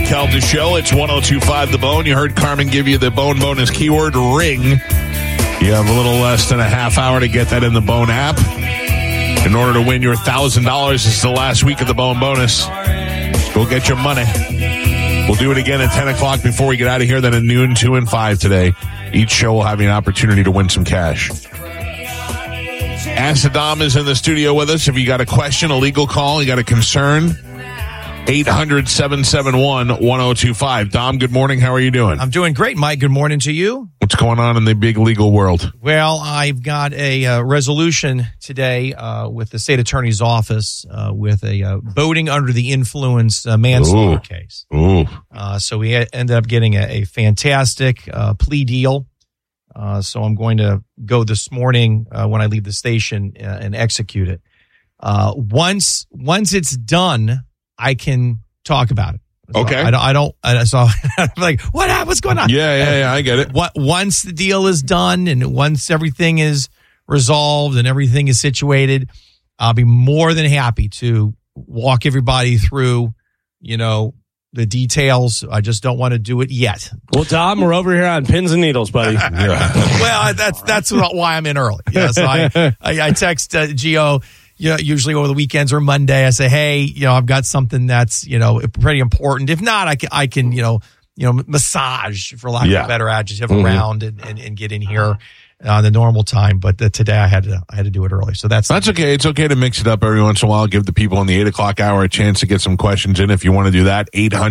Calda Show. It's 102.5 The Bone. You heard Carmen give you the Bone bonus keyword, ring. You have a little less than a half hour to get that in the Bone app. In order to win your $1,000, it's the last week of the Bone bonus. Go get your money. We'll do it again at 10 o'clock before we get out of here, then at noon, 2 and 5 today. Each show will have you an opportunity to win some cash. Ask the Dom is in the studio with us. If you got a question, a legal call, you got a concern, 800-771-1025. Dom, good morning. How are you doing? I'm doing great, Mike. Good morning to you. What's going on in the big legal world? Well, I've got a resolution today with the state attorney's office with a boating under the influence manslaughter case. So we ended up getting a fantastic plea deal. So I'm going to go this morning when I leave the station and execute it. Once it's done, I can talk about it. So okay. So I'm like, what's going on? Yeah, I get it. Once the deal is done and once everything is resolved and everything is situated, I'll be more than happy to walk everybody through, the details. I just don't want to do it yet. Well, Dom, we're over here on pins and needles, buddy. Well, that's why I'm in early. So I text Gio, usually over the weekends or Monday. I say, hey, I've got something that's, pretty important. If not, I can, massage, for lack of a better adjective, around and get in here on the normal time. But today I had to do it early. So that's okay. It's okay to mix it up every once in a while. Give the people in the 8 o'clock hour a chance to get some questions in. If you want to do that,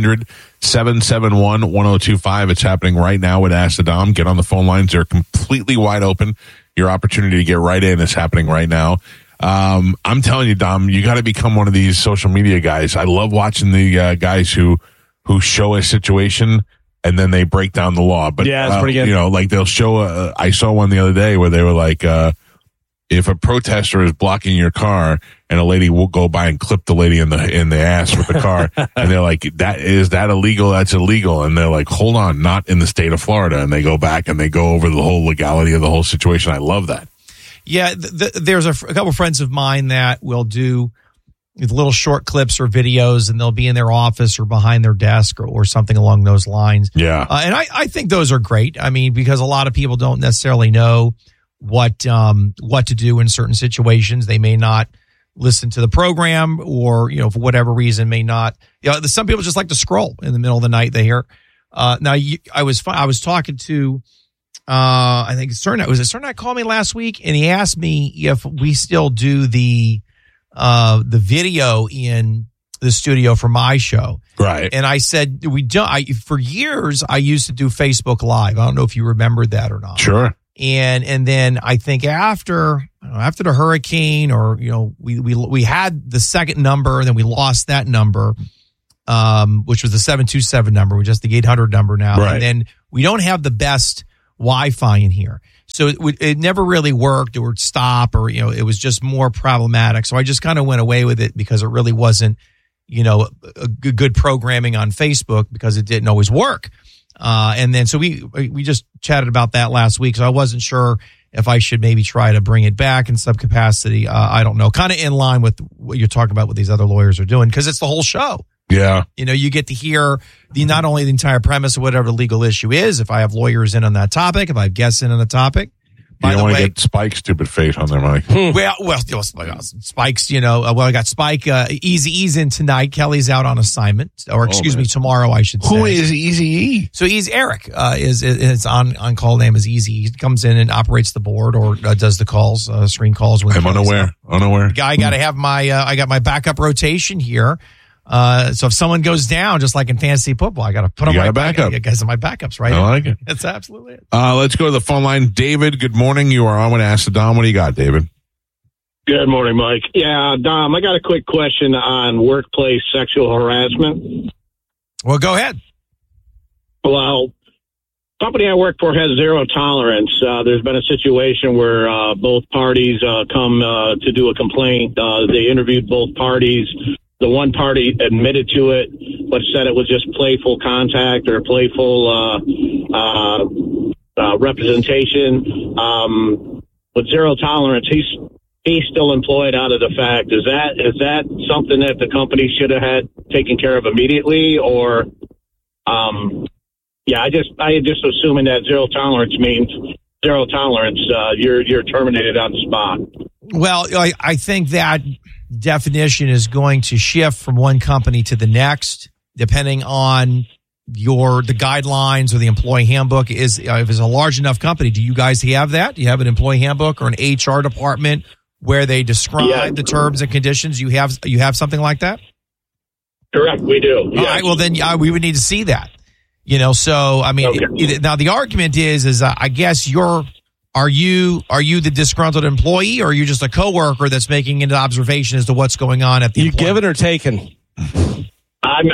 800-771-1025. It's happening right now with Ask the Dom. Get on the phone lines. They're completely wide open. Your opportunity to get right in is happening right now. I'm telling you, Dom, you got to become one of these social media guys. I love watching the guys who show a situation and then they break down the law. But yeah, it's pretty good. Like they'll show. I saw one the other day where they were like, if a protester is blocking your car and a lady will go by and clip the lady in the ass with the car, and they're like, is that illegal? That's illegal. And they're like, hold on, not in the state of Florida. And they go back and they go over the whole legality of the whole situation. I love that. Yeah, there's a couple of friends of mine that will do little short clips or videos, and they'll be in their office or behind their desk or something along those lines. Yeah. And I think those are great. I mean, because a lot of people don't necessarily know what to do in certain situations. They may not listen to the program or, for whatever reason may not. Some people just like to scroll in the middle of the night. They hear. I was talking to I think Cernat. Was it Cernat called me last week, and he asked me if we still do the video in the studio for my show. Right. And I said, we don't. For years, I used to do Facebook Live. I don't know if you remember that or not. Sure. And then I think after the hurricane, or we had the second number, and then we lost that number, which was the 727 number. We just the 800 number now. Right. And then we don't have the best Wi-Fi in here. So it never really worked. It would stop, or, it was just more problematic. So I just kind of went away with it because it really wasn't, a good programming on Facebook, because it didn't always work. And then, so we just chatted about that last week. So I wasn't sure if I should maybe try to bring it back in some capacity. I don't know, kind of in line with what you're talking about, what these other lawyers are doing, because it's the whole show. Yeah. You get to hear not only the entire premise of whatever the legal issue is, if I have lawyers in on that topic, if I have guests in on the topic. You don't want to get Spike's stupid face on there, Mike. Well, Spike's, I got Spike, Eazy-E's in tonight. Kelly's out on assignment, or excuse me, tomorrow, I should say. Who is Eazy-E? So Eric, is on call name is Easy. He comes in and operates the board, or does the calls, screen calls. I'm unaware. I got to have I got my backup rotation here. So if someone goes down, just like in fantasy football, I got to put on my backup. You guys are my backups, right? I like it. That's absolutely it. Let's go to the phone line. David, good morning. You are on with Ask the Dom. What do you got, David? Good morning, Mike. Yeah, Dom, I got a quick question on workplace sexual harassment. Well, go ahead. Well, company I work for has zero tolerance. There's been a situation where both parties come to do a complaint. They interviewed both parties. The one party admitted to it, but said it was just playful contact or playful representation. With zero tolerance, he's still employed out of the fact. Is that something that the company should have had taken care of immediately, or I just assuming that zero tolerance means zero tolerance. You're terminated on the spot. Well, I think that definition is going to shift from one company to the next, depending on the guidelines or the employee handbook. If it's a large enough company, do you guys have that? Do you have an employee handbook or an HR department where they describe the terms and conditions? You have something like that? Correct, we do. All right, well then we would need to see that. So I mean, okay. Now the argument is I guess are you the disgruntled employee, or are you just a coworker that's making an observation as to what's going on at the? You giving or taking? I'm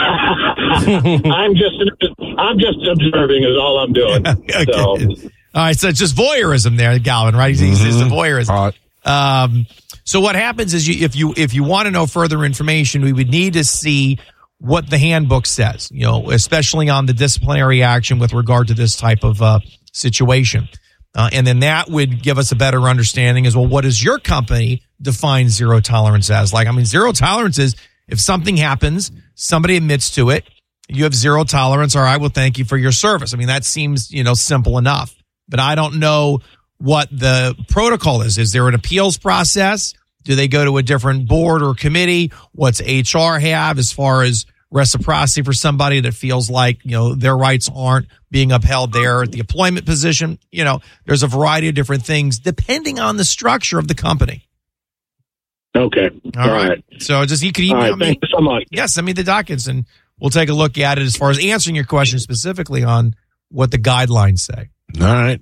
just observing is all I'm doing. Okay. So. All right, so it's just voyeurism there, Galvin, right? It's the voyeurism. All right. So what happens is if you want to know further information, we would need to see what the handbook says, especially on the disciplinary action with regard to this type of situation. And then that would give us a better understanding as well, what does your company define zero tolerance as? Zero tolerance is if something happens, somebody admits to it, you have zero tolerance, or I will thank you for your service. That seems, simple enough. But I don't know what the protocol is. Is there an appeals process? Do they go to a different board or committee? What's HR have as far as reciprocity for somebody that feels like, their rights aren't being upheld there at the employment position? There's a variety of different things depending on the structure of the company. Okay. All right. So you can email me. Thank you so much. Yeah, send me the dockets and we'll take a look at it as far as answering your question specifically on what the guidelines say. All right.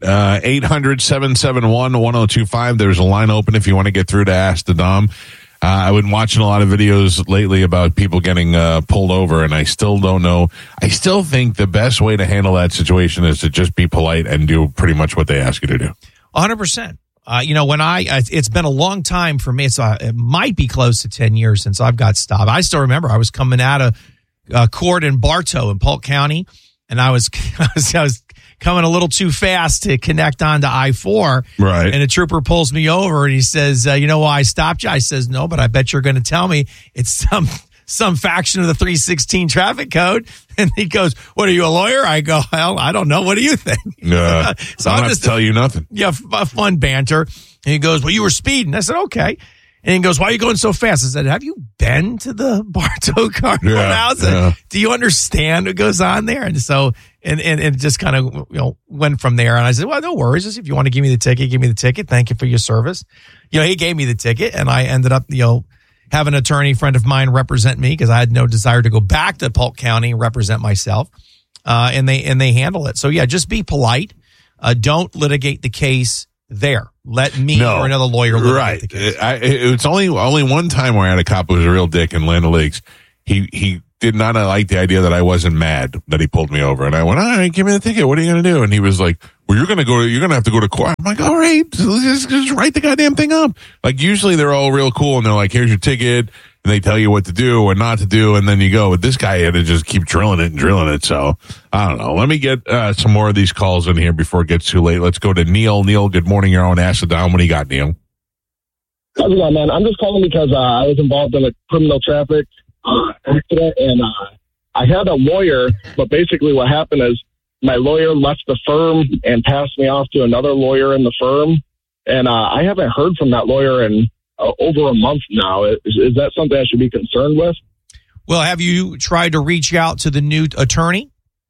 800-771-1025. There's a line open if you want to get through to Ask the Dom. I've been watching a lot of videos lately about people getting pulled over, and I still don't know. I still think the best way to handle that situation is to just be polite and do pretty much what they ask you to do. 100%. It's been a long time for me. It might be close to 10 years since I've got stopped. I still remember I was coming out of court in Bartow in Polk County, and I was coming a little too fast to connect onto I-4. Right. And a trooper pulls me over and he says, you know why I stopped you? I says, no, but I bet you're going to tell me it's some faction of the 316 traffic code. And he goes, what, are you a lawyer? I go, well, I don't know. What do you think? So I'll just tell you nothing. Yeah, fun banter. And he goes, well, you were speeding. I said, okay. And he goes, why are you going so fast? I said, have you been to the Bartow Cardinal House? Yeah. Do you understand what goes on there? And so, and it just kind of, went from there. And I said, well, no worries. Just if you want to give me the ticket, give me the ticket. Thank you for your service. He gave me the ticket, and I ended up, have an attorney friend of mine represent me because I had no desire to go back to Polk County and represent myself. And they handle it. So yeah, just be polite. Don't litigate the case there. Let me or another lawyer litigate the case. It's only one time where I had a cop who was a real dick in Land O'Lakes. He did not like the idea that I wasn't mad that he pulled me over. And I went, all right, give me the ticket. What are you going to do? And he was like, well, you're going to have to go to court. I'm like, all right, so just write the goddamn thing up. Like, usually they're all real cool and they're like, here's your ticket. And they tell you what to do or not to do. And then you go. But this guy had to just keep drilling it. So I don't know. Let me get some more of these calls in here before it gets too late. Let's go to Neil. Neil, good morning. You're on Ask the Dom. What do you got, Neil? How's it going, man? I'm just calling because I was involved in a criminal traffic accident, and I had a lawyer, but basically what happened is my lawyer left the firm and passed me off to another lawyer in the firm, and I haven't heard from that lawyer in over a month now. Is that something I should be concerned with? Well, have you tried to reach out to the new attorney?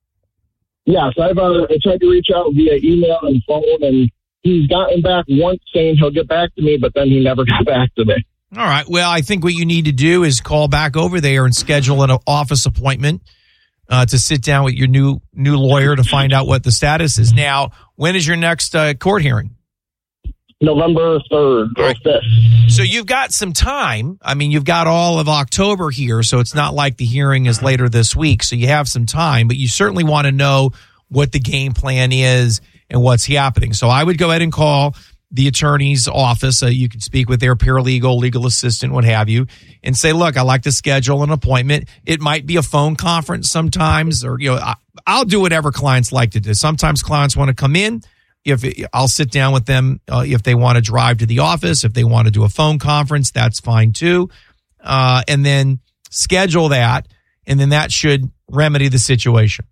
Yes, I've tried to reach out via email and phone, and he's gotten back once saying he'll get back to me, but then he never got back to me. All right. Well, I think what you need to do is call back over there and schedule an office appointment to sit down with your new lawyer to find out what the status is. Now, when is your next court hearing? November 3rd or 5th. So you've got some time. I mean, you've got all of October here, so it's not like the hearing is later this week. So you have some time, but you certainly want to know what the game plan is and what's happening. So I would go ahead and call the attorney's office. You can speak with their paralegal, legal assistant, what have you, and say, look, I'd like to schedule an appointment. It might be a phone conference sometimes, or, I'll do whatever clients like to do. Sometimes clients want to come in. I'll sit down with them if they want to drive to the office. If they want to do a phone conference, that's fine too. And then schedule that. and then that should remedy the situation.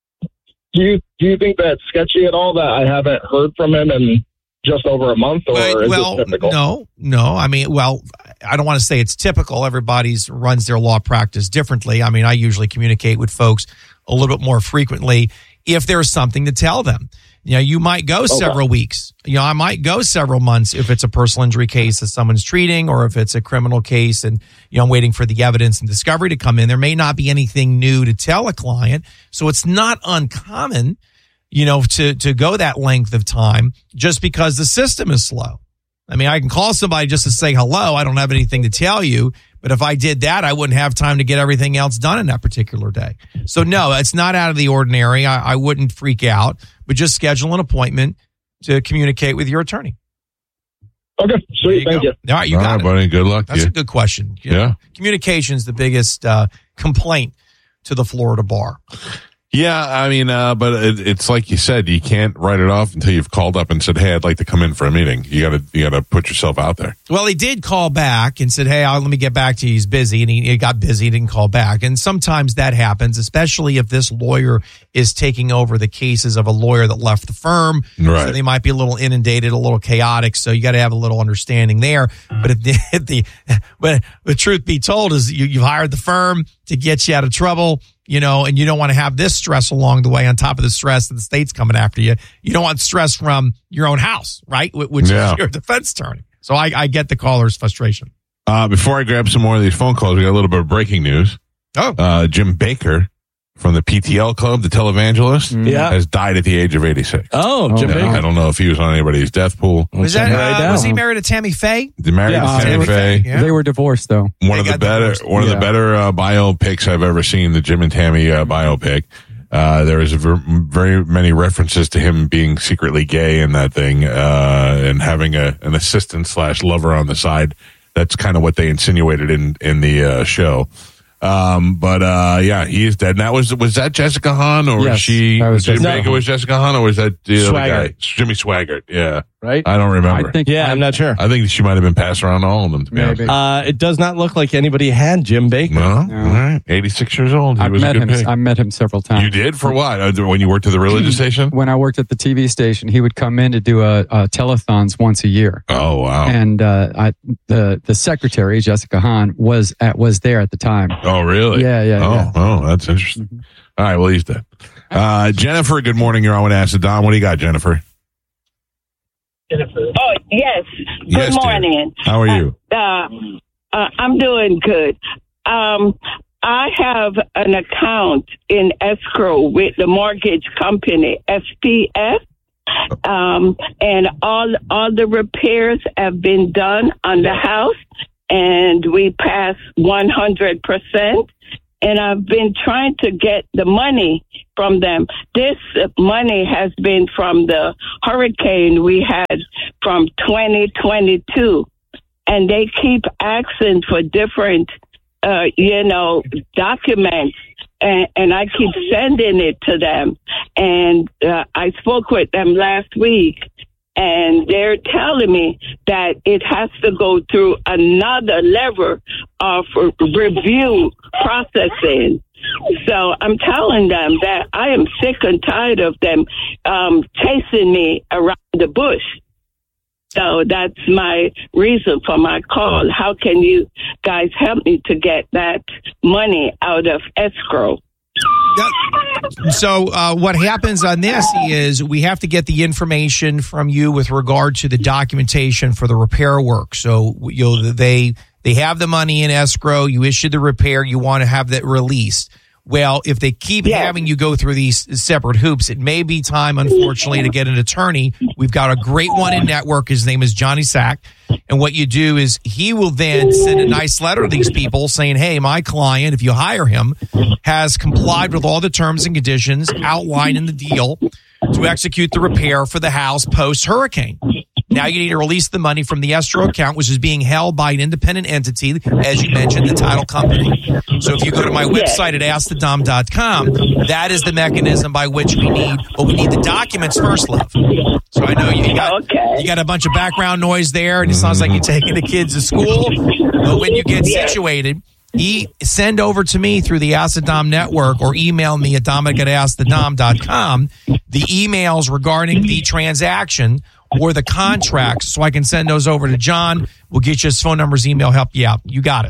Do you think that's sketchy at all that I haven't heard from him in just over a month, or is it typical? No. I mean, well, I don't want to say it's typical. Everybody's runs their law practice differently. I mean, I usually communicate with folks a little bit more frequently if there's something to tell them. You know, you might go several weeks. You know, I might go several months if it's a personal injury case that someone's treating, or if it's a criminal case and, you know, I'm waiting for the evidence and discovery to come in. There may not be anything new to tell a client. So it's not uncommon, you know, to go that length of time just because the system is slow. I mean, I can call somebody just to say hello. I don't have anything to tell you. But if I did that, I wouldn't have time to get everything else done in that particular day. So no, it's not out of the ordinary. I wouldn't freak out, but just schedule an appointment to communicate with your attorney. Okay, sweet. Thank you. All right, you got it. Buddy. Good luck to you. That's a good question. Yeah. Communication is the biggest complaint to the Florida bar. Yeah, I mean, but it's like you said, you can't write it off until you've called up and said, "Hey, I'd like to come in for a meeting." You gotta put yourself out there. Well, he did call back and said, "Hey, let me get back to you." He's busy, and he got busy. He didn't call back, and sometimes that happens, especially if this lawyer is taking over the cases of a lawyer that left the firm. Right. So they might be a little inundated, a little chaotic. So you got to have a little understanding there. But but the truth be told is you've hired the firm to get you out of trouble. You know, and you don't want to have this stress along the way on top of the stress that the state's coming after you. You don't want stress from your own house, right? Which is your defense attorney. So I get the caller's frustration. Before I grab some more of these phone calls, we got a little bit of breaking news. Jim Baker from the PTL Club, the televangelist, has died at the age of 86. Jim Baker. I don't know if he was on anybody's death pool. Was he married to Tammy Faye? Married to Tammy Faye. Yeah. They were divorced, though. One of the better biopics I've ever seen, the Jim and Tammy biopic. There is very many references to him being secretly gay in that thing, and having an assistant / lover on the side. That's kind of what they insinuated in the show. Yeah, he is dead. Now, was that Jessica Hahn, or was she? Jim Baker was Jessica Hahn, or was that the other guy? Jimmy Swaggart. Yeah. Right? I don't remember. I'm not sure. I think she might have been passed around all of them, to be honest. It does not look like anybody had Jim Baker. No? All right. 86 years old. He was a good pick. I met him several times. You did? For what? When you worked at the religious station? When I worked at the TV station, he would come in to do telethons once a year. Oh, wow. And the secretary, Jessica Hahn, was there at the time. Oh, really? Yeah. Oh, that's interesting. Mm-hmm. All right, well, he's dead. Jennifer, good morning. You're on with Acid Don. What do you got, Jennifer? Oh, yes. Good morning. Dear. How are you? I'm doing good. I have an account in escrow with the mortgage company, SPS. And all the repairs have been done on the house, and we passed 100%. And I've been trying to get the money from them. This money has been from the hurricane we had from 2022. And they keep asking for different, documents. And I keep sending it to them. And I spoke with them last week. And they're telling me that it has to go through another level of review processing. So I'm telling them that I am sick and tired of them chasing me around the bush. So that's my reason for my call. How can you guys help me to get that money out of escrow? So what happens on this is we have to get the information from you with regard to the documentation for the repair work. So they have the money in escrow. You issue the repair. You want to have that released. Well, if they keep having you go through these separate hoops, it may be time, unfortunately, to get an attorney. We've got a great one in network. His name is Johnny Sack. And what you do is he will then send a nice letter to these people saying, hey, my client, if you hire him, has complied with all the terms and conditions outlined in the deal to execute the repair for the house post-hurricane. Now you need to release the money from the escrow account, which is being held by an independent entity, as you mentioned, the title company. So if you go to my website at AskTheDom.com, that is the mechanism by which we need the documents first, love. So I know you got a bunch of background noise there, and it sounds like you're taking the kids to school. But when you get situated, Send over to me through the Ask the Dom network or email me at dom@askthedom.com the emails regarding the transaction or the contracts so I can send those over to John. We'll get you his phone numbers, email, help you out. You got it.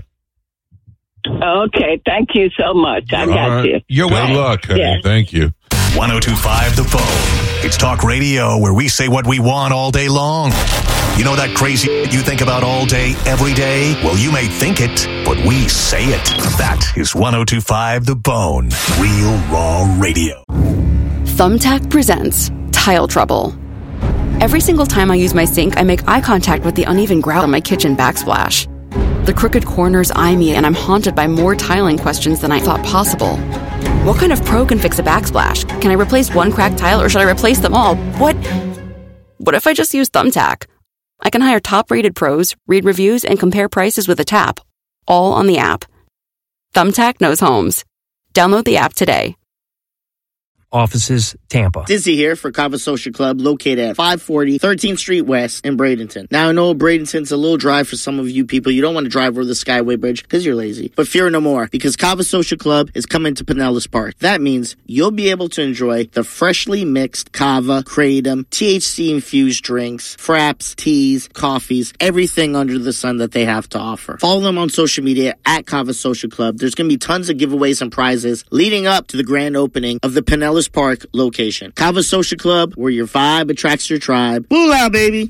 Okay, thank you so much. I got you. You're welcome. Good luck, honey. Yeah. Thank you. 102.5 The Bone. It's talk radio where we say what we want all day long. You know that crazy you think about all day, every day? Well, you may think it, but we say it. That is 102.5 The Bone. Real raw radio. Thumbtack presents Tile Trouble. Every single time I use my sink, I make eye contact with the uneven grout on my kitchen backsplash. The crooked corners eye me, and I'm haunted by more tiling questions than I thought possible. What kind of pro can fix a backsplash? Can I replace one cracked tile, or should I replace them all? What if I just use Thumbtack? I can hire top-rated pros, read reviews, and compare prices with a tap, all on the app. Thumbtack knows homes. Download the app today. Offices, Tampa. Dizzy here for Kava Social Club, located at 540 13th Street West in Bradenton. Now, I know Bradenton's a little drive for some of you people. You don't want to drive over the Skyway Bridge because you're lazy. But fear no more, because Kava Social Club is coming to Pinellas Park. That means you'll be able to enjoy the freshly mixed kava, kratom, THC-infused drinks, fraps, teas, coffees, everything under the sun that they have to offer. Follow them on social media at Kava Social Club. There's going to be tons of giveaways and prizes leading up to the grand opening of the Pinellas Park location. Kava Social Club, where your vibe attracts your tribe. Boolah, baby!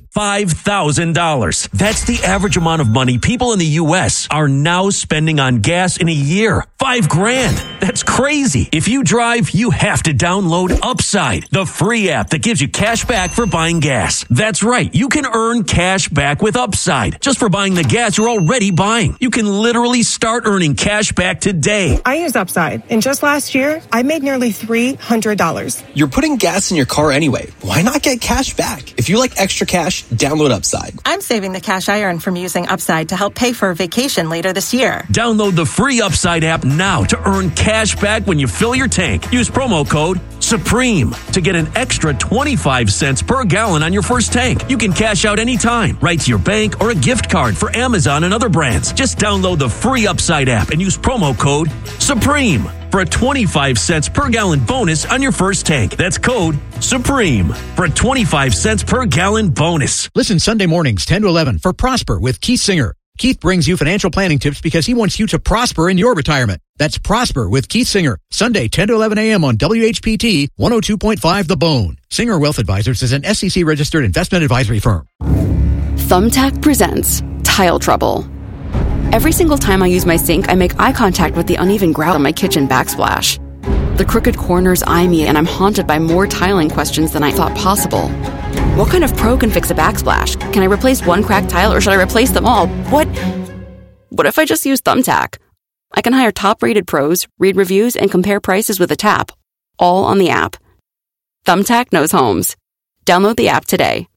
$5,000. That's the average amount of money people in the U.S. are now spending on gas in a year. $5,000. That's crazy. If you drive, you have to download Upside, the free app that gives you cash back for buying gas. That's right. You can earn cash back with Upside just for buying the gas you're already buying. You can literally start earning cash back today. I use Upside, and just last year, I made nearly $300. You're putting gas in your car anyway. Why not get cash back? If you like extra cash, download Upside. I'm saving the cash I earn from using Upside to help pay for a vacation later this year. Download the free Upside app now to earn cash back when you fill your tank. Use promo code SUPREME to get an extra 25 cents per gallon on your first tank. You can cash out anytime, right to your bank or a gift card for Amazon and other brands. Just download the free Upside app and use promo code SUPREME for a 25 cents per gallon bonus on your first tank. That's code SUPREME for a 25 cents per gallon bonus. Listen Sunday mornings 10 to 11 for Prosper with Keith Singer. Keith brings you financial planning tips because he wants you to prosper in your retirement. That's Prosper with Keith Singer. Sunday 10 to 11 a.m. on WHPT 102.5 The Bone. Singer Wealth Advisors is an SEC registered investment advisory firm. Thumbtack presents Tile Trouble. Every single time I use my sink, I make eye contact with the uneven grout on my kitchen backsplash. The crooked corners eye me, and I'm haunted by more tiling questions than I thought possible. What kind of pro can fix a backsplash? Can I replace one cracked tile, or should I replace them all? What if I just use Thumbtack? I can hire top-rated pros, read reviews, and compare prices with a tap, all on the app. Thumbtack knows homes. Download the app today.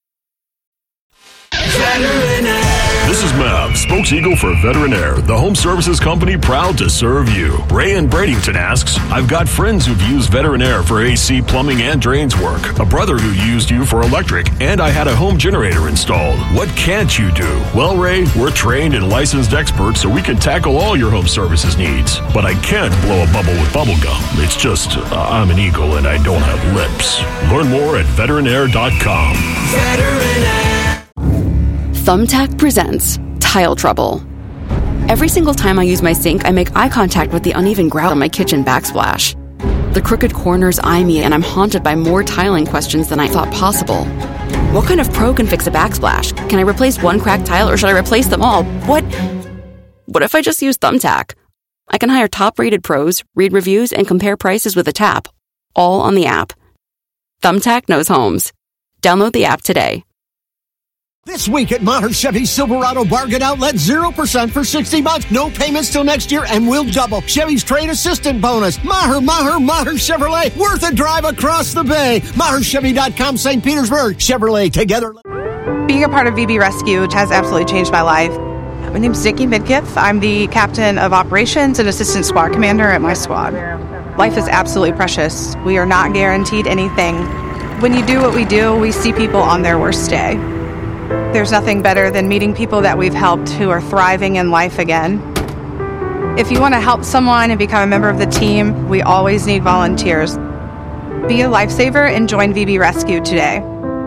This is Mav, spokes-eagle for Veterinaire, the home services company proud to serve you. Ray in Bradenton asks, I've got friends who've used Veterinaire for AC, plumbing, and drains work. A brother who used you for electric, and I had a home generator installed. What can't you do? Well, Ray, we're trained and licensed experts, so we can tackle all your home services needs. But I can't blow a bubble with bubble gum. It's just, I'm an eagle and I don't have lips. Learn more at veterinaire.com. Veterinaire. Thumbtack presents Tile Trouble. Every single time I use my sink, I make eye contact with the uneven grout on my kitchen backsplash. The crooked corners eye me, and I'm haunted by more tiling questions than I thought possible. What kind of pro can fix a backsplash? Can I replace one cracked tile, or should I replace them all? What if I just use Thumbtack? I can hire top-rated pros, read reviews, and compare prices with a tap, all on the app. Thumbtack knows homes. Download the app today. This week at Maher Chevy Silverado Bargain Outlet, 0% for 60 months. No payments till next year, and we'll double Chevy's trade assistant bonus. Maher Chevrolet. Worth a drive across the bay. MaherChevy.com, St. Petersburg. Chevrolet, together. Being a part of VB Rescue has absolutely changed my life. My name's Nikki Midkiff. I'm the captain of operations and assistant squad commander at my squad. Life is absolutely precious. We are not guaranteed anything. When you do what we do, we see people on their worst day. There's nothing better than meeting people that we've helped who are thriving in life again. If you want to help someone and become a member of the team, we always need volunteers. Be a lifesaver and join VB Rescue today.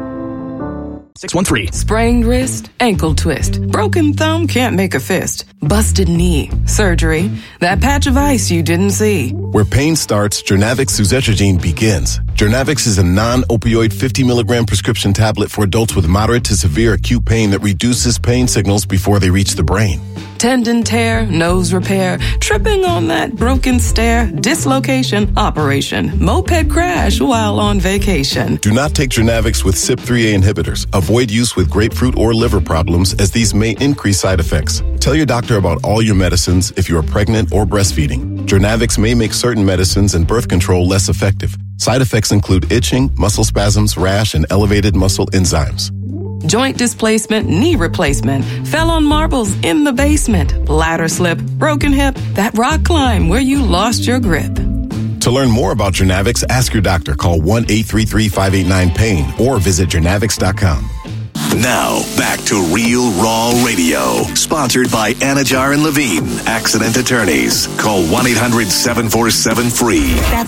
613. Sprained wrist, ankle twist, broken thumb, can't make a fist, busted knee, surgery, that patch of ice you didn't see. Where pain starts, Jernavix suzetrigine begins. Jernavix is a non-opioid 50 milligram prescription tablet for adults with moderate to severe acute pain that reduces pain signals before they reach the brain. Tendon tear, nose repair, tripping on that broken stair, dislocation, operation, moped crash while on vacation. Do not take Jernavix with CYP3A inhibitors. Avoid use with grapefruit or liver problems, as these may increase side effects. Tell your doctor about all your medicines if you are pregnant or breastfeeding. Jernavix may make certain medicines and birth control less effective. Side effects include itching, muscle spasms, rash, and elevated muscle enzymes. Joint displacement, knee replacement, fell on marbles in the basement, ladder slip, broken hip, that rock climb where you lost your grip. To learn more about Jernavix, ask your doctor. Call 1-833-589-PAIN or visit Jernavix.com. Now, back to Real Raw Radio. Sponsored by Anajar and Levine, accident attorneys. Call 1-800-747-FREE. That's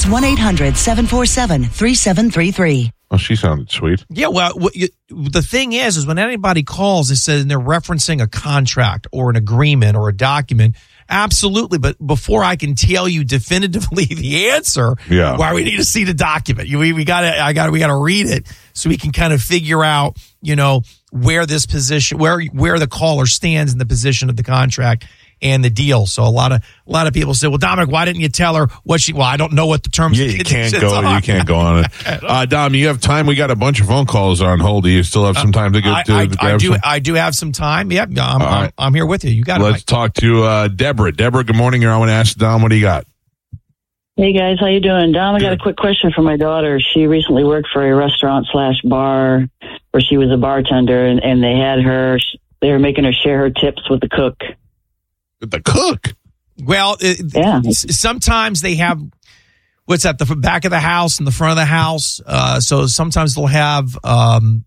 1-800-747-3733. Oh, she sounded sweet. Yeah, well, the thing is when anybody calls, they say they're referencing a contract or an agreement or a document. Absolutely, but before I can tell you definitively the answer, why we need to see the document. We gotta read it so we can kind of figure out, where this position, where the caller stands in the position of the contract and the deal. So a lot of people say, well, Dominic, why didn't you tell her what she? Well, I don't know what the terms. Yeah, you can't go on it. Dom, you have time? We got a bunch of phone calls on hold. Do you still have some time to get to grab some? I do have some time. Yep, I'm here with you. You got it. Let's talk to Deborah. Deborah, good morning. I want to ask Dom, what do you got? Hey guys, how you doing? Dom, I got a quick question for my daughter. She recently worked for a restaurant/bar where she was a bartender, and they were making her share her tips with the cook. The cook? Well, sometimes they have what's at the back of the house and the front of the house. So sometimes they'll have an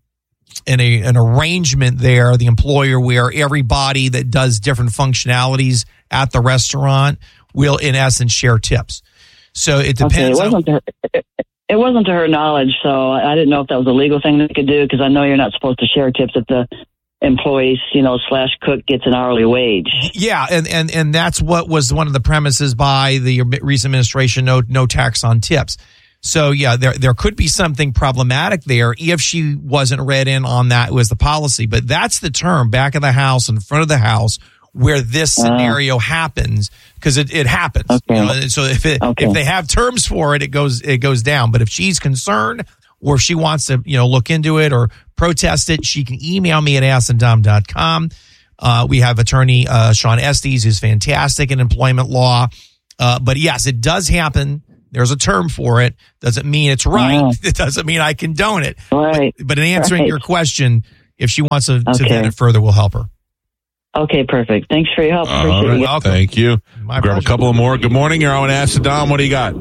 arrangement there, the employer, where everybody that does different functionalities at the restaurant will, in essence, share tips. So it depends. Okay, it wasn't to her knowledge, so I didn't know if that was a legal thing they could do, because I know you're not supposed to share tips if the employees, / cook gets an hourly wage. Yeah, and that's what was one of the premises by the recent administration, no tax on tips. So yeah, there could be something problematic there if she wasn't read in on that was the policy. But that's the term, back of the house and front of the house, where this scenario happens, because it happens. Okay. So if they have terms for it, it goes down. But if she's concerned, or if she wants to, look into it or protest it, she can email me at askandom.com. We have attorney Sean Estes, who's fantastic in employment law. But yes, it does happen. There's a term for it. Doesn't mean it's right. It doesn't mean I condone it. Right. But in answering your question, if she wants to vet it further, we'll help her. Okay, perfect. Thanks for your help. Appreciate it. Thank you. Grab a couple more. Good morning. You're on Ask Dom. What do you got?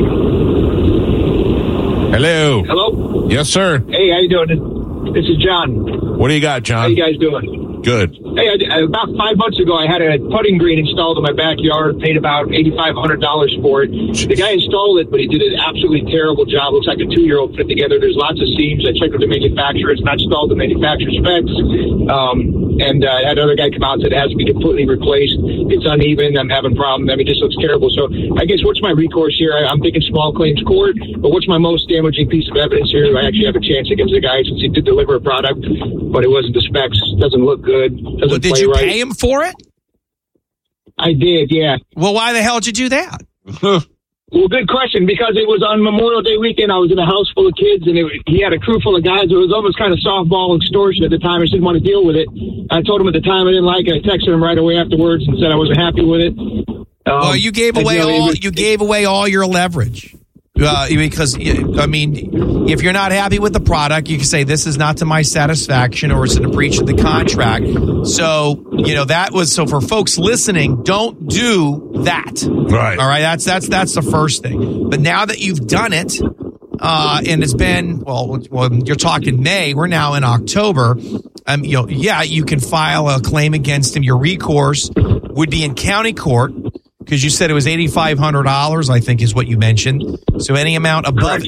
Hello. Hello. Yes, sir. Hey, how you doing? This is John. What do you got, John? How you guys doing? Good. Hey, about 5 months ago, I had a putting green installed in my backyard, paid about $8,500 for it. The guy installed it, but he did an absolutely terrible job. Looks like a 2-year-old put it together. There's lots of seams. I checked with the manufacturer. It's not installed to manufacturer specs. And I had another guy come out and said it has to be completely replaced. It's uneven. I'm having problems. It just looks terrible. So I guess what's my recourse here? I'm thinking small claims court, but what's my most damaging piece of evidence here? I actually have a chance against the guy since he did deliver a product, but it wasn't the specs. Doesn't look good. Doesn't Did you pay him for it? I did, yeah. Well, why the hell did you do that? Well, good question, because it was on Memorial Day weekend. I was in a house full of kids, and he had a crew full of guys. It was almost kind of softball extortion at the time. I just didn't want to deal with it. I told him at the time I didn't like it. I texted him right away afterwards and said I wasn't happy with it. Well, you gave away all your leverage. Because, I mean, if you're not happy with the product, you can say this is not to my satisfaction, or it's in a breach of the contract. So, that was, so for folks listening, don't do that. Right. All right. That's the first thing. But now that you've done it, and it's been, well, you're talking May, we're now in October. You can file a claim against him. Your recourse would be in county court, because you said it was $8,500, I think is what you mentioned. So any amount above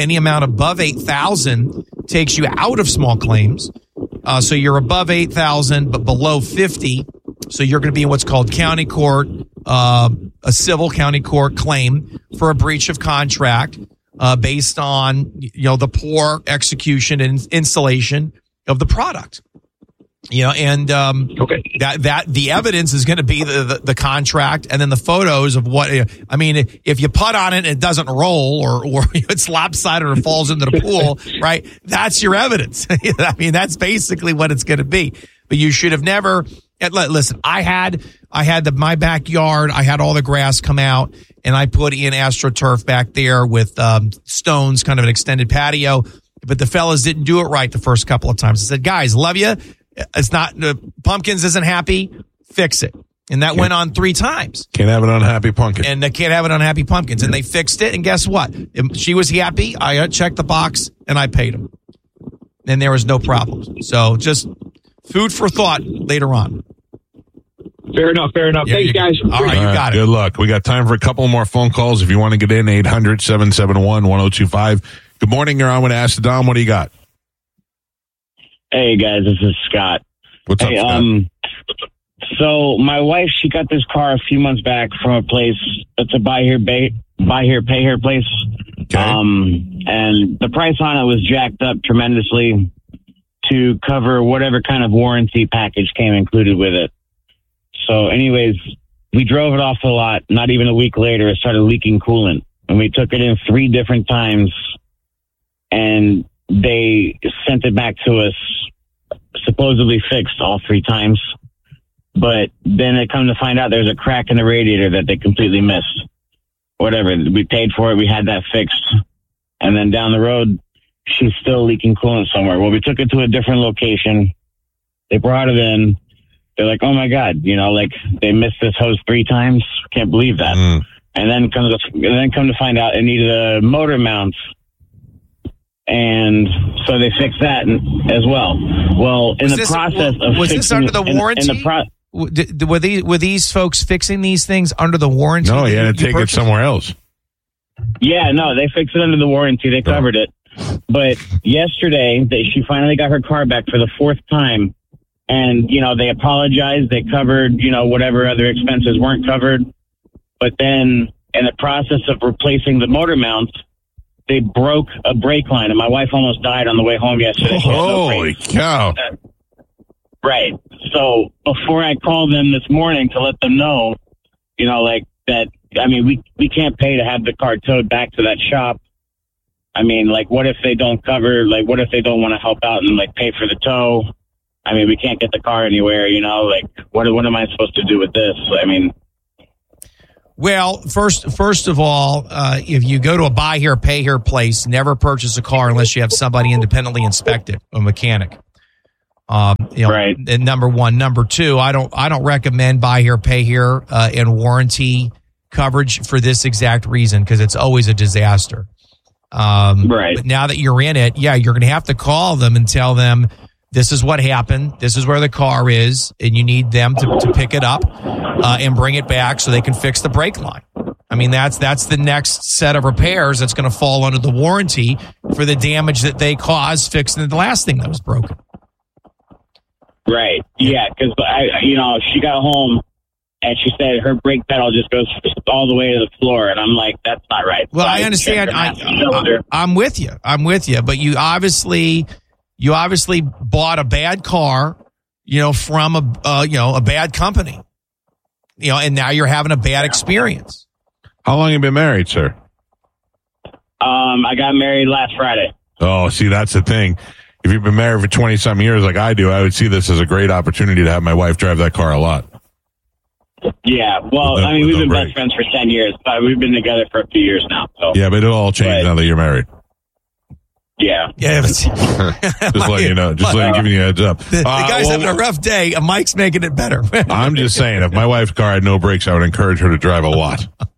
$8,000 takes you out of small claims. So you're above $8,000 but below $50,000. So you're going to be in what's called county court, a civil county court claim for a breach of contract based on the poor execution and installation of the product. And that the evidence is going to be the contract and then the photos of what, I mean, if you putt on it and it doesn't roll or it's lopsided or falls into the pool, right? That's your evidence. I mean, that's basically what it's going to be. But you should have never, listen, I had my backyard, I had all the grass come out and I put in AstroTurf back there with stones, kind of an extended patio. But the fellas didn't do it right the first couple of times. I said, guys, love you. It's not, Pumpkins isn't happy. Fix it. And that went on 3 times. Can't have an unhappy pumpkin. And they can't have an unhappy Pumpkins. And they fixed it. And guess what? She was happy. I checked the box and I paid them. And there was no problem. So just food for thought later on. Fair enough. Yeah, Thanks, guys. All right, you got it. Good luck. We got time for a couple more phone calls. If you want to get in, 800-771-1025. Good morning. You're on with Ask the Dom. What do you got? Hey guys, this is Scott. What's up, Scott? So my wife, she got this car a few months back from a place that's a buy here, pay here place. Okay. And the price on it was jacked up tremendously to cover whatever kind of warranty package came included with it. So anyways, we drove it off the lot. Not even a week later, it started leaking coolant. And we took it in 3 different times and they sent it back to us, supposedly fixed all 3 times. But then they come to find out there's a crack in the radiator that they completely missed. Whatever. We paid for it. We had that fixed. And then down the road, she's still leaking coolant somewhere. Well, we took it to a different location. They brought it in. They're like, oh my God, they missed this hose 3 times. Can't believe that. And then come to find out it needed a motor mount. And so they fixed that as well. Well, in the process of was this under the warranty? Were these folks fixing these things under the warranty? No, you had to take it somewhere else. Yeah, no, they fixed it under the warranty. They covered it. But yesterday, she finally got her car back for the 4th time. And, they apologized. They covered, whatever other expenses weren't covered. But then in the process of replacing the motor mounts, they broke a brake line, and my wife almost died on the way home yesterday. Holy cow. Right. So before I called them this morning to let them know, that, we can't pay to have the car towed back to that shop. What if they don't cover, what if they don't want to help out and, pay for the tow? We can't get the car anywhere, what am I supposed to do with this? Well, first of all, if you go to a buy here, pay here place, never purchase a car unless you have somebody independently inspect it, a mechanic. Right. And number 1, number 2, I don't recommend buy here, pay here, and warranty coverage for this exact reason because it's always a disaster. Right. But now that you're in it, you're going to have to call them and tell them this is what happened. This is where the car is, and you need them to pick it up and bring it back so they can fix the brake line. That's the next set of repairs that's going to fall under the warranty for the damage that they caused fixing the last thing that was broken. Right. Yeah, because she got home and she said her brake pedal just goes all the way to the floor, and I'm like, that's not right. Well, I understand. I'm with you, but you obviously bought a bad car, from a bad company, and now you're having a bad experience. How long have you been married, sir? I got married last Friday. Oh, see, that's the thing. If you've been married for 20-some years like I do, I would see this as a great opportunity to have my wife drive that car a lot. Yeah, well, we've been best friends for 10 years, but we've been together for a few years now. So. Yeah, but it'll all change now that you're married. Yeah. Just letting you know. Just giving you a heads up. The guy's having a rough day. Mike's making it better. I'm just saying, if my wife's car had no brakes, I would encourage her to drive a lot.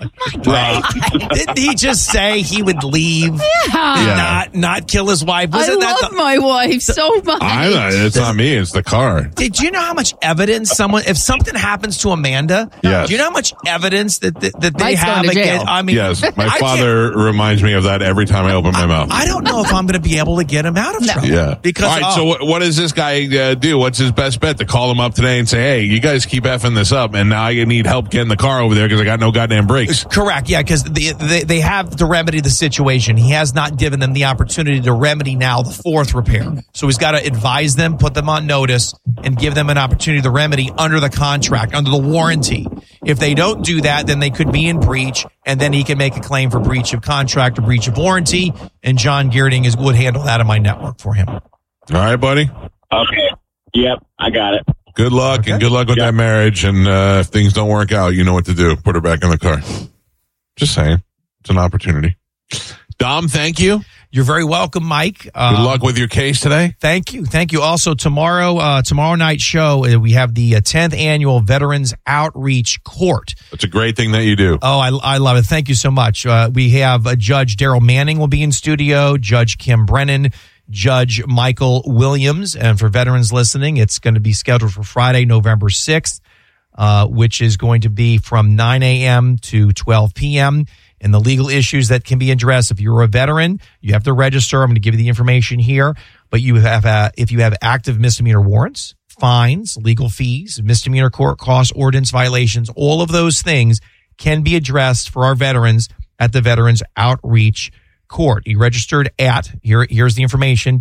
Didn't he just say he would leave and not kill his wife? I love my wife so much. It's not me. It's the car. Did you know how much evidence if something happens to Amanda? Yes. Do you know how much evidence that they Mike's have going to jail. against? I mean, Yes, my father reminds me of that every time I open my mouth. I don't know if I'm going to be able to get him out of trouble. Yeah. Because all right. So what does this guy do? What's his best bet? To call him up today and say, "Hey, you guys keep effing this up, and now I need help getting the car over there because I got no goddamn brakes." Correct. Yeah, because they have to remedy the situation. He has not given them the opportunity to remedy now the fourth repair. So he's got to advise them, put them on notice, and give them an opportunity to remedy under the contract, under the warranty. If they don't do that, then they could be in breach, and then he can make a claim for breach of contract or breach of warranty, and John Geerding would handle that in my network for him. All right, buddy. Okay. Yep, I got it. Good luck, and good luck with that marriage. And if things don't work out, you know what to do. Put her back in the car. Just saying. It's an opportunity. Dom, thank you. You're very welcome, Mike. Good luck with your case today. Thank you. Thank you. Also, tomorrow night show, we have the 10th annual Veterans Outreach Court. It's a great thing that you do. Oh, I love it. Thank you so much. We have Judge Daryl Manning will be in studio, Judge Kim Brennan, Judge Michael Williams. And for veterans listening, it's going to be scheduled for Friday, November 6th, which is going to be from 9 a.m. to 12 p.m. And the legal issues that can be addressed. If you're a veteran, you have to register. I'm going to give you the information here. But you have, if you have active misdemeanor warrants, fines, legal fees, misdemeanor court cost ordinance violations, all of those things can be addressed for our veterans at the Veterans Outreach Court. You registered at, here's the information,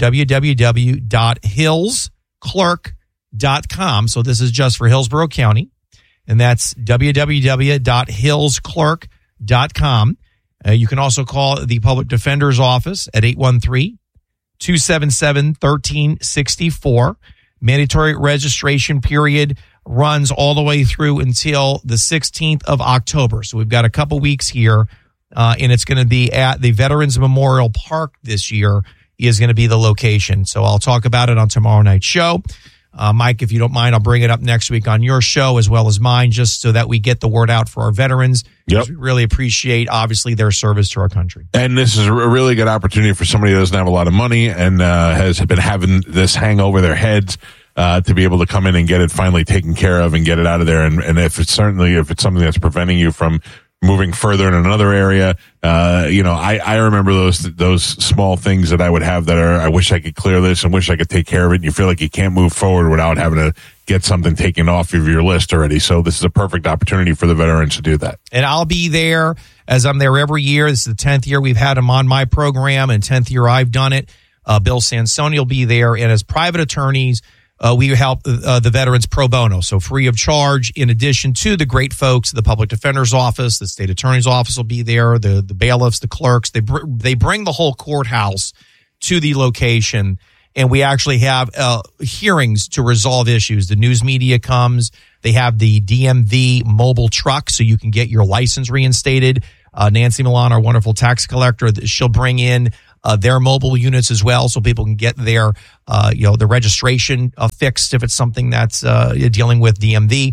www.hillsclerk.com. So this is just for Hillsborough County. And that's www.hillsclerk.com. You can also call the Public Defender's Office at 813-277-1364. Mandatory registration period runs all the way through until the 16th of October. So we've got a couple weeks here, and it's going to be at the Veterans Memorial Park this year is going to be the location. So I'll talk about it on tomorrow night's show. Mike, if you don't mind, I'll bring it up next week on your show as well as mine, just so that we get the word out for our veterans. Yep. We really appreciate, obviously, their service to our country. And this is a really good opportunity for somebody that doesn't have a lot of money and has been having this hang over their heads to be able to come in and get it finally taken care of and get it out of there. And if it's something that's preventing you from moving further in another area, I remember those small things that I would have that are, I wish I could clear this and wish I could take care of it. And you feel like you can't move forward without having to get something taken off of your list already. So this is a perfect opportunity for the veterans to do that. And I'll be there, as I'm there every year. This is the 10th year we've had him on my program, and 10th year I've done it. Bill Sansoni will be there. And as private attorneys, we help the veterans pro bono, so free of charge, in addition to the great folks, the Public Defender's Office, the State Attorney's Office will be there, the bailiffs, the clerks. They bring the whole courthouse to the location, and we actually have hearings to resolve issues. The news media comes. They have the DMV mobile truck, so you can get your license reinstated. Nancy Milan, our wonderful tax collector, she'll bring in their mobile units as well, so people can get their, the registration fixed if it's something that's dealing with DMV.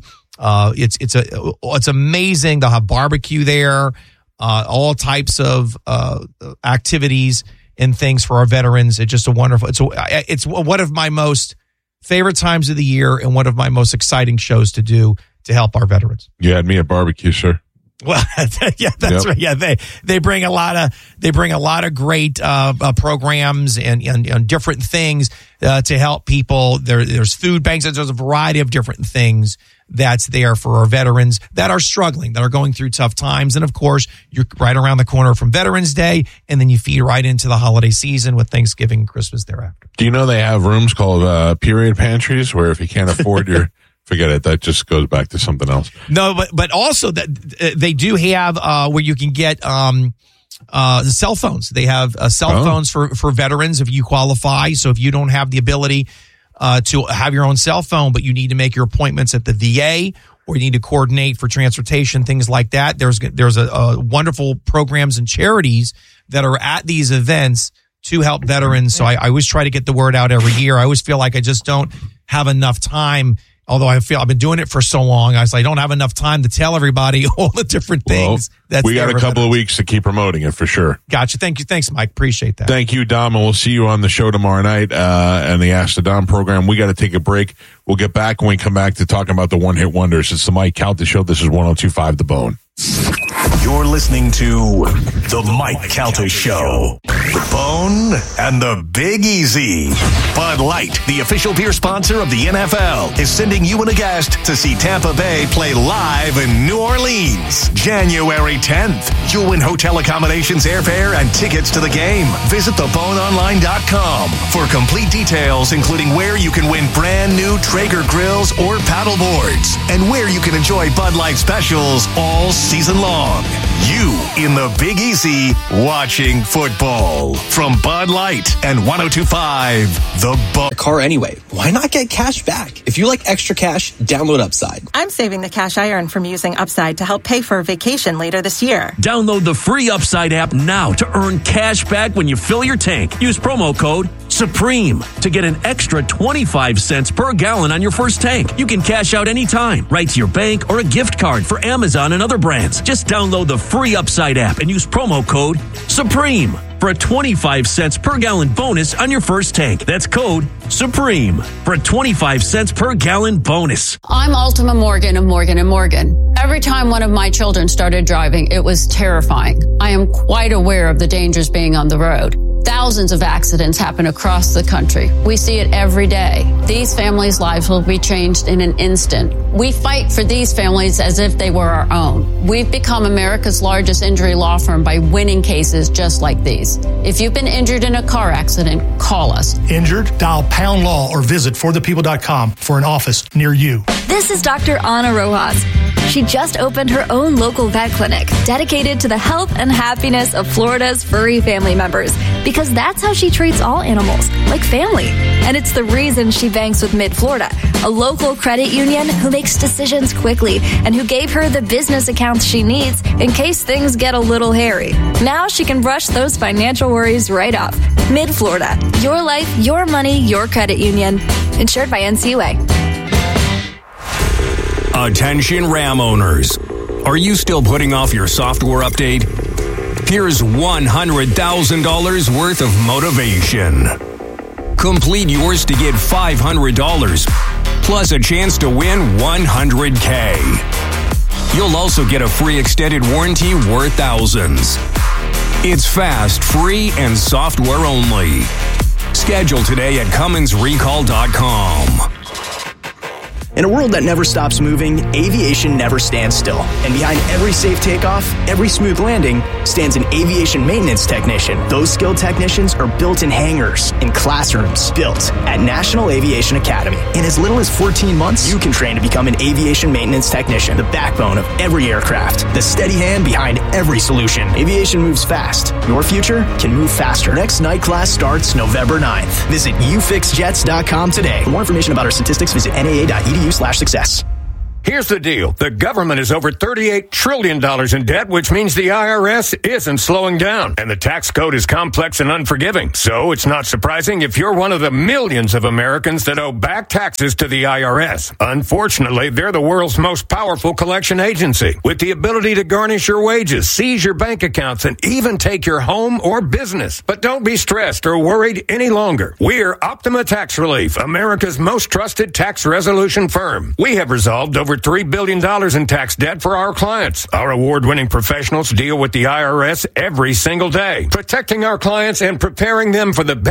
It's amazing. They'll have barbecue there, all types of activities and things for our veterans. It's just a wonderful. It's one of my most favorite times of the year and one of my most exciting shows to do to help our veterans. You had me at barbecue, sir. Well, yeah, that's right. Yeah, they bring a lot of great programs and different things to help people. There's food banks. There's a variety of different things that's there for our veterans that are struggling, that are going through tough times. And of course, you're right around the corner from Veterans Day, and then you feed right into the holiday season with Thanksgiving and Christmas thereafter. Do you know they have rooms called period pantries where if you can't afford your forget it. That just goes back to something else. No, but also that they do have where you can get cell phones. They have cell phones for veterans if you qualify. So if you don't have the ability to have your own cell phone, but you need to make your appointments at the VA or you need to coordinate for transportation, things like that, there's a wonderful programs and charities that are at these events to help veterans. So I always try to get the word out every year. I always feel like I just don't have enough time Although I've been doing it for so long, I don't have enough time to tell everybody all the different things. We got a couple of weeks to keep promoting it for sure. Gotcha. Thank you. Thanks, Mike. Appreciate that. Thank you, Dom. And we'll see you on the show tomorrow night and the Ask the Dom program. We got to take a break. We'll get back when we come back to talking about the one-hit wonders. It's the Mike Calta Show. This is 102.5 The Bone. You're listening to The Mike Calta Show. The Bone and the Big Easy. Bud Light, the official beer sponsor of the NFL, is sending you and a guest to see Tampa Bay play live in New Orleans, January 10th. You'll win hotel accommodations, airfare, and tickets to the game. Visit theboneonline.com for complete details, including where you can win brand new Traeger grills or paddle boards, and where you can enjoy Bud Light specials all season long. You in the Big Easy watching football from Bud Light and 102.5 The Bone. Car anyway. Why not get cash back? If you like extra cash, download Upside. I'm saving the cash I earn from using Upside to help pay for a vacation later this year. Download the free Upside app now to earn cash back when you fill your tank. Use promo code SUPREME to get an extra 25 cents per gallon on your first tank. You can cash out anytime, right to your bank or a gift card for Amazon and other brands. Just download the free Upside app and use promo code SUPREME for a 25 cents per gallon bonus on your first tank. That's code SUPREME for a 25 cents per gallon bonus. I'm Ultima Morgan of Morgan & Morgan. Every time one of my children started driving, it was terrifying. I am quite aware of the dangers being on the road. Thousands of accidents happen across the country. We see it every day. These families' lives will be changed in an instant. We fight for these families as if they were our own. We've become America's largest injury law firm by winning cases just like these. If you've been injured in a car accident, call us. Injured? Dial pound law or visit forthepeople.com for an office near you. This is Dr. Ana Rojas. She just opened her own local vet clinic dedicated to the health and happiness of Florida's furry family members, because that's how she treats all animals, like family. And it's the reason she banks with Mid-Florida, a local credit union who makes decisions quickly and who gave her the business accounts she needs in case things get a little hairy. Now she can brush those financial worries right off. Mid-Florida, your life, your money, your credit union. Insured by NCUA. Attention Ram owners. Are you still putting off your software update? Here's $100,000 worth of motivation. Complete yours to get $500, plus a chance to win $100K. You'll also get a free extended warranty worth thousands. It's fast, free, and software only. Schedule today at CumminsRecall.com. In a world that never stops moving, aviation never stands still. And behind every safe takeoff, every smooth landing, stands an aviation maintenance technician. Those skilled technicians are built in hangars, in classrooms, built at National Aviation Academy. In as little as 14 months, you can train to become an aviation maintenance technician, the backbone of every aircraft, the steady hand behind every solution. Aviation moves fast. Your future can move faster. Next night class starts November 9th. Visit ufixjets.com today. For more information about our statistics, visit naa.edu/success. Here's the deal. The government is over $38 trillion in debt, which means the IRS isn't slowing down. And the tax code is complex and unforgiving. So it's not surprising if you're one of the millions of Americans that owe back taxes to the IRS. Unfortunately, they're the world's most powerful collection agency, with the ability to garnish your wages, seize your bank accounts, and even take your home or business. But don't be stressed or worried any longer. We're Optima Tax Relief, America's most trusted tax resolution firm. We have resolved over $3 billion in tax debt for our clients. Our award-winning professionals deal with the IRS every single day, protecting our clients and preparing them for the